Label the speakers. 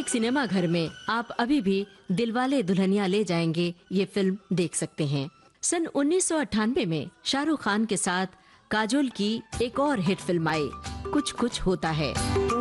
Speaker 1: एक सिनेमा घर में आप अभी भी दिलवाले दुल्हनिया ले जाएंगे ये फिल्म देख सकते हैं। सन 1998 में शाहरुख खान के साथ काजोल की एक और हिट फिल्म आई, कुछ कुछ होता है।